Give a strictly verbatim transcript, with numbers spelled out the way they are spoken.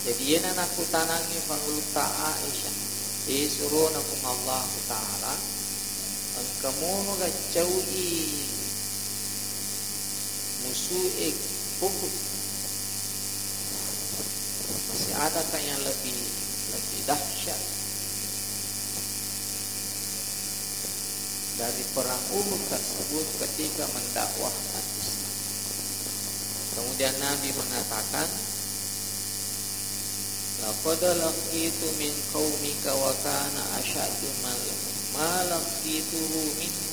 Jadi yana naku tanangi panguluta Aisyah disuruh nakum Allah Ta'ala angkamu gacaui musuh Uhud. Masih adakah yang lebih lebih dahsyat dari perang Uhud tersebut ketika mendakwahkan Islam? Kemudian Nabi mengatakan, laqad laqitu min qaumika wa kana asyaddu ma laqituhu minhum